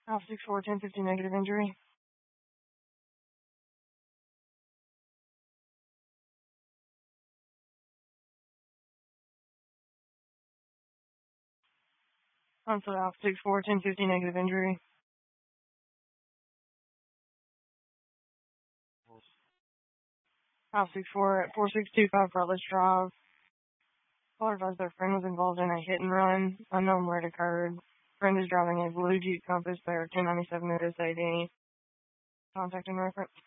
Alpha 64, 1050 negative injury. Onset Alpha 64, 1050 negative injury. Alpha 64 at 4625 Rutledge Drive. Caller advised their friend was involved in a hit and run. Unknown where it occurred. Friend is driving a blue Jeep Compass. They are 1097 at SAD. Contact and reference.